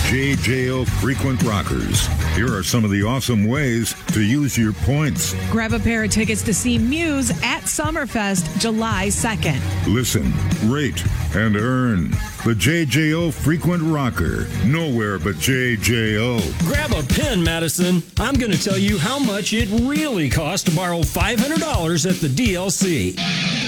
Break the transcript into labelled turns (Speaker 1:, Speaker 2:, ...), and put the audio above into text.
Speaker 1: JJO Frequent Rockers. Here are some of the awesome ways to use your points.
Speaker 2: Grab a pair of tickets to see Muse at Summerfest July 2nd.
Speaker 1: Listen, rate, and earn. The JJO Frequent Rocker. Nowhere but JJO.
Speaker 3: Grab a pen, Madison. I'm going to tell you how much it really costs to borrow $500 at the DLC.